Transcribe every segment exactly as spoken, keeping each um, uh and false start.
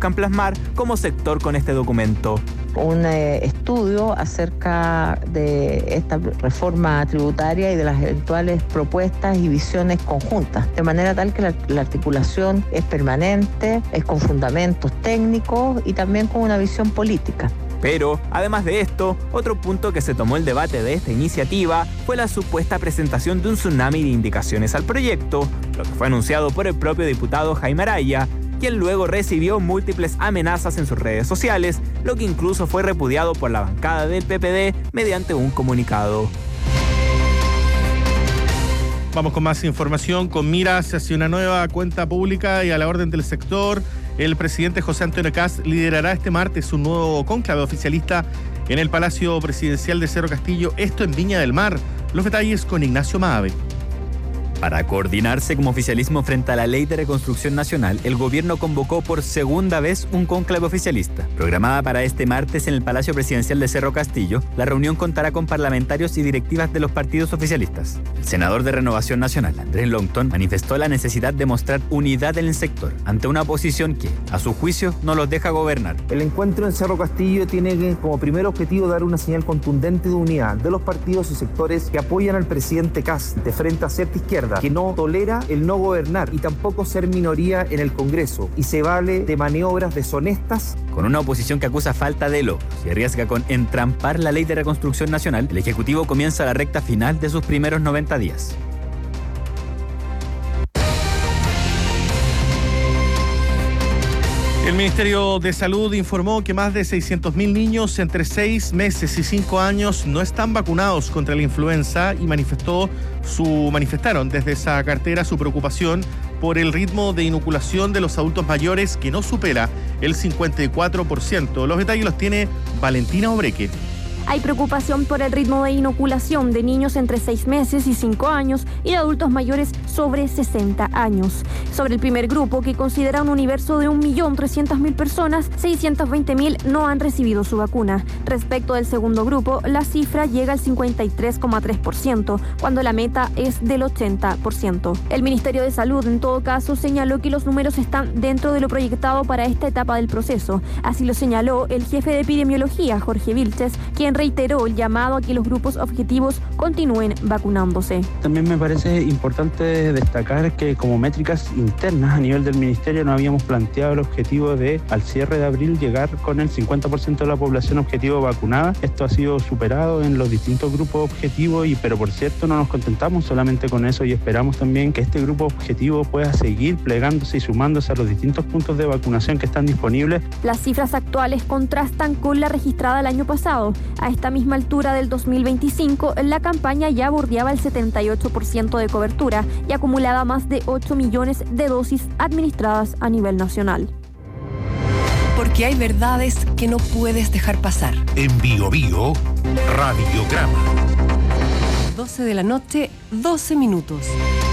buscan plasmar como sector con este documento. Un eh, estudio acerca de esta reforma tributaria y de las eventuales propuestas y visiones conjuntas, de manera tal que la, la articulación es permanente, es con fundamentos técnicos y también con una visión política. Pero, además de esto, otro punto que se tomó el debate de esta iniciativa fue la supuesta presentación de un tsunami de indicaciones al proyecto, lo que fue anunciado por el propio diputado Jaime Araya, quien luego recibió múltiples amenazas en sus redes sociales, lo que incluso fue repudiado por la bancada del P P D mediante un comunicado. Vamos con más información. Con miras hacia una nueva cuenta pública y a la orden del sector, el presidente José Antonio Kast liderará este martes un nuevo cónclave oficialista en el Palacio Presidencial de Cerro Castillo, esto en Viña del Mar. Los detalles con Ignacio Maave. Para coordinarse como oficialismo frente a la Ley de Reconstrucción Nacional, el gobierno convocó por segunda vez un cónclave oficialista. Programada para este martes en el Palacio Presidencial de Cerro Castillo, la reunión contará con parlamentarios y directivas de los partidos oficialistas. El senador de Renovación Nacional, Andrés Longton, manifestó la necesidad de mostrar unidad en el sector ante una oposición que, a su juicio, no los deja gobernar. El encuentro en Cerro Castillo tiene como primer objetivo dar una señal contundente de unidad de los partidos y sectores que apoyan al presidente Kast de frente a cierta izquierda, que no tolera el no gobernar y tampoco ser minoría en el Congreso y se vale de maniobras deshonestas. Con una oposición que acusa falta de logros y arriesga con entrampar la Ley de Reconstrucción Nacional, el Ejecutivo comienza la recta final de sus primeros noventa días. El Ministerio de Salud informó que más de seiscientos mil niños entre seis meses y cinco años no están vacunados contra la influenza y manifestó su, manifestaron desde esa cartera su preocupación por el ritmo de inoculación de los adultos mayores que no supera el cincuenta y cuatro por ciento. Los detalles los tiene Valentina Obreque. Hay preocupación por el ritmo de inoculación de niños entre seis meses y cinco años y de adultos mayores sobre sesenta años. Sobre el primer grupo, que considera un universo de un millón trescientas mil personas, seiscientos veinte mil no han recibido su vacuna. Respecto del segundo grupo, la cifra llega al cincuenta y tres coma tres por ciento, cuando la meta es del ochenta por ciento. El Ministerio de Salud, en todo caso, señaló que los números están dentro de lo proyectado para esta etapa del proceso. Así lo señaló el jefe de epidemiología, Jorge Vilches, quien reiteró el llamado a que los grupos objetivos continúen vacunándose. También me parece importante destacar que como métricas internas a nivel del Ministerio no habíamos planteado el objetivo de, al cierre de abril, llegar con el cincuenta por ciento de la población objetivo vacunada. Esto ha sido superado en los distintos grupos objetivos, y pero por cierto no nos contentamos solamente con eso y esperamos también que este grupo objetivo pueda seguir plegándose y sumándose a los distintos puntos de vacunación que están disponibles. Las cifras actuales contrastan con la registrada el año pasado. A esta misma altura del dos mil veinticinco, la campaña ya bordeaba el setenta y ocho por ciento de cobertura y acumulaba más de ocho millones de dosis administradas a nivel nacional. Porque hay verdades que no puedes dejar pasar. En Bio Bio, Radiograma. doce de la noche, doce minutos.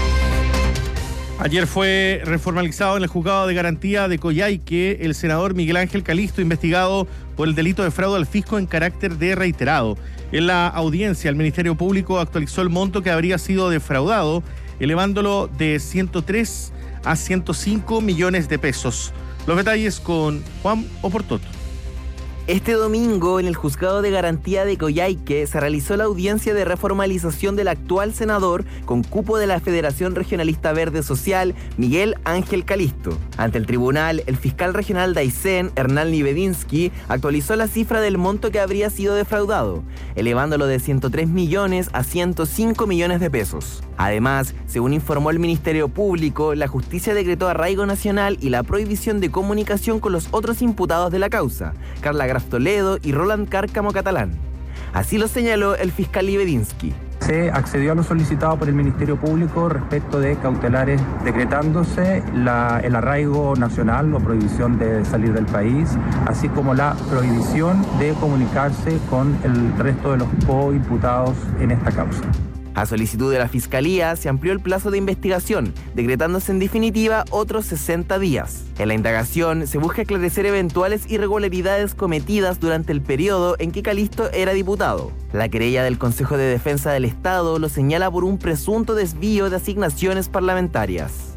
Ayer fue reformalizado en el juzgado de garantía de Coyhaique el senador Miguel Ángel Calisto, investigado por el delito de fraude al fisco en carácter de reiterado. En la audiencia, el Ministerio Público actualizó el monto que habría sido defraudado, elevándolo de ciento tres a ciento cinco millones de pesos. Los detalles con Juan Oportot. Este domingo, en el Juzgado de Garantía de Coyhaique, se realizó la audiencia de reformalización del actual senador con cupo de la Federación Regionalista Verde Social, Miguel Ángel Calisto. Ante el tribunal, el fiscal regional de Aysén, Hernán Libedinsky, actualizó la cifra del monto que habría sido defraudado, elevándolo de ciento tres millones a ciento cinco millones de pesos. Además, según informó el Ministerio Público, la justicia decretó arraigo nacional y la prohibición de comunicación con los otros imputados de la causa, Carla Graf Toledo y Roland Cárcamo Catalán. Así lo señaló el fiscal Libedinsky. Se accedió a lo solicitado por el Ministerio Público respecto de cautelares, decretándose la, el arraigo nacional o prohibición de salir del país, así como la prohibición de comunicarse con el resto de los coimputados en esta causa. A solicitud de la Fiscalía, se amplió el plazo de investigación, decretándose en definitiva otros sesenta días. En la indagación, se busca esclarecer eventuales irregularidades cometidas durante el periodo en que Calisto era diputado. La querella del Consejo de Defensa del Estado lo señala por un presunto desvío de asignaciones parlamentarias.